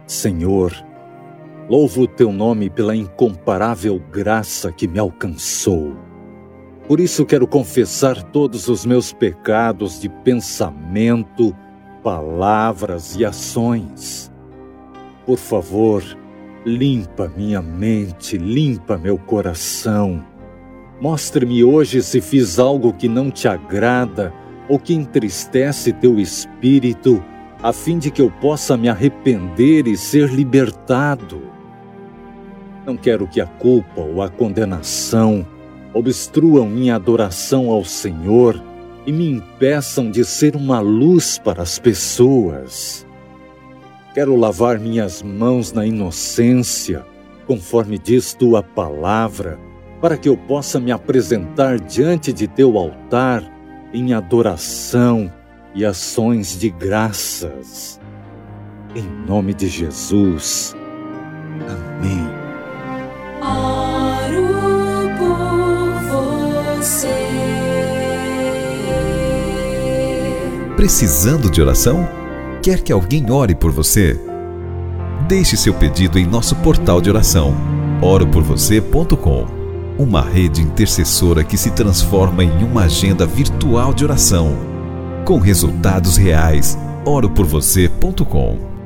Senhor, louvo o teu nome pela incomparável graça que me alcançou. Por isso quero confessar todos os meus pecados de pensamento, palavras e ações. Por favor, limpa minha mente, limpa meu coração. Mostre-me hoje se fiz algo que não te agrada ou que entristece teu espírito, a fim de que eu possa me arrepender e ser libertado. Não quero que a culpa ou a condenação obstruam minha adoração ao Senhor e me impeçam de ser uma luz para as pessoas. Quero lavar minhas mãos na inocência, conforme diz tua palavra, para que eu possa me apresentar diante de teu altar em adoração e ações de graças. Em nome de Jesus. Amém. Oro por você. Precisando de oração? Quer que alguém ore por você? Deixe seu pedido em nosso portal de oração, oroporvocê.com, uma rede intercessora que se transforma em uma agenda virtual de oração, com resultados reais. oroporvocê.com